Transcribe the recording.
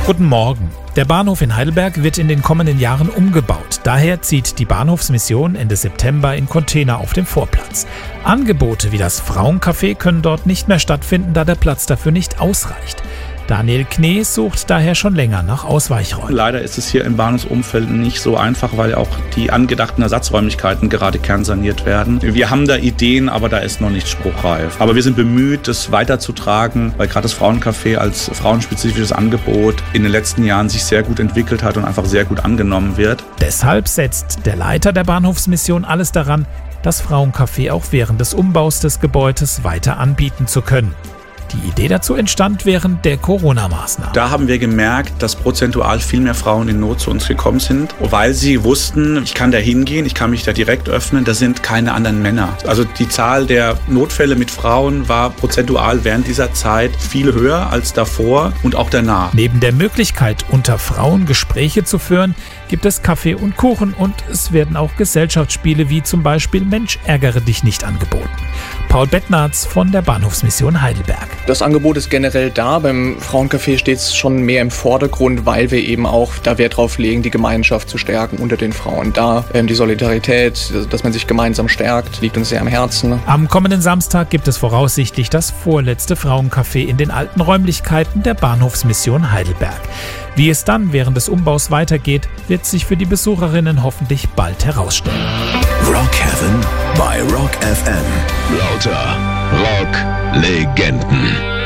Guten Morgen. Der Bahnhof in Heidelberg wird in den kommenden Jahren umgebaut. Daher zieht die Bahnhofsmission Ende September in Container auf dem Vorplatz. Angebote wie das Frauencafé können dort nicht mehr stattfinden, da der Platz dafür nicht ausreicht. Daniel Knees sucht daher schon länger nach Ausweichräumen. Leider ist es hier im Bahnhofsumfeld nicht so einfach, weil auch die angedachten Ersatzräumlichkeiten gerade kernsaniert werden. Wir haben da Ideen, aber da ist noch nicht spruchreif. Aber wir sind bemüht, das weiterzutragen, weil gerade das Frauencafé als frauenspezifisches Angebot in den letzten Jahren sich sehr gut entwickelt hat und einfach sehr gut angenommen wird. Deshalb setzt der Leiter der Bahnhofsmission alles daran, das Frauencafé auch während des Umbaus des Gebäudes weiter anbieten zu können. Die Idee dazu entstand während der Corona-Maßnahmen. Da haben wir gemerkt, dass prozentual viel mehr Frauen in Not zu uns gekommen sind, weil sie wussten, ich kann da hingehen, ich kann mich da direkt öffnen, da sind keine anderen Männer. Also die Zahl der Notfälle mit Frauen war prozentual während dieser Zeit viel höher als davor und auch danach. Neben der Möglichkeit, unter Frauen Gespräche zu führen, gibt es Kaffee und Kuchen und es werden auch Gesellschaftsspiele wie zum Beispiel Mensch, ärgere dich nicht angeboten. Paul Bettnarz von der Bahnhofsmission Heidelberg. Das Angebot ist generell da. Beim Frauencafé steht es schon mehr im Vordergrund, weil wir eben auch da Wert drauf legen, die Gemeinschaft zu stärken unter den Frauen. Da die Solidarität, dass man sich gemeinsam stärkt, liegt uns sehr am Herzen. Am kommenden Samstag gibt es voraussichtlich das vorletzte Frauencafé in den alten Räumlichkeiten der Bahnhofsmission Heidelberg. Wie es dann während des Umbaus weitergeht, wird sich für die Besucherinnen hoffentlich bald herausstellen. Rock Heaven bei Rock FM. Lauter Rock-Legenden.